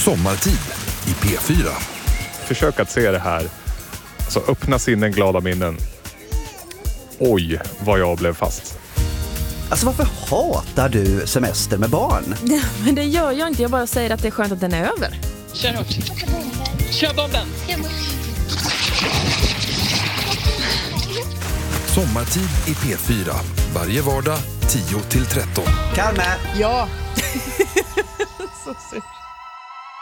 Sommartid i P4. Försök att se det här. Så öppna sinnen, glada minnen. Oj, vad jag blev fast. Alltså varför hatar du semester med barn? Ja, men det gör jag inte. Jag bara säger att det är skönt att den är över. Kör hårt. Kör bomben. Sommartid i P4. Varje vardag 10-13. Kalme! Ja. Så synd.